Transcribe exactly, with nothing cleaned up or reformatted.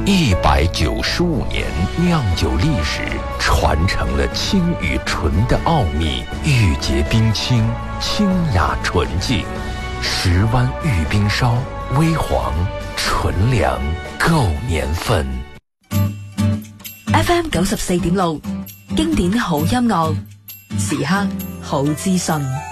一百九十五年酿酒历史，传承了清与纯的奥秘，玉洁冰清，清雅纯净。十湾玉冰烧，微黄纯良，够年份。 F M 九十四點六，經典好音樂，時刻好資訊。